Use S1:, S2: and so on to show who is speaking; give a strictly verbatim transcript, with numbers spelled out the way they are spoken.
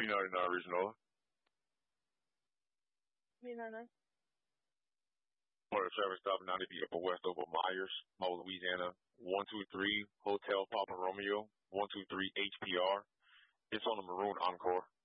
S1: B ninety-nine original.
S2: B ninety-nine.
S1: For the traffic stop ninety feet upper west over Myers, Mo, Louisiana. one two three Hotel Papa Romeo. one two three H P R. It's on the Maroon Encore.